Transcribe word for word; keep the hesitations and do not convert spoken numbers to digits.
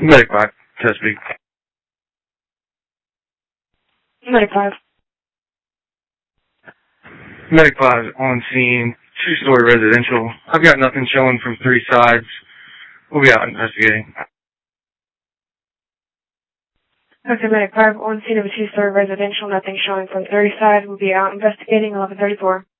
Medic five, Chesapeake. Medic five. Medic five on scene, two-story residential. I've got nothing showing from three sides. We'll be out investigating. Okay, Medic five on scene of a two-story residential, nothing showing from thirty side. We'll be out investigating eleven thirty-four.